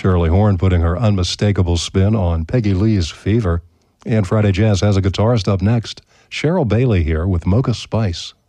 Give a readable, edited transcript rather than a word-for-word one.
Shirley Horn putting her unmistakable spin on Peggy Lee's Fever. And Friday Jazz has a guitarist up next. Cheryl Bailey here with Mocha Spice.